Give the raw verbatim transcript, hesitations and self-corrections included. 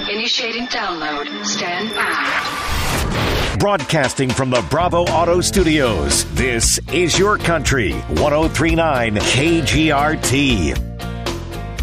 Initiating download. Stand by. Broadcasting from the Bravo Auto Studios, this is Your Country, one oh three point nine K G R T.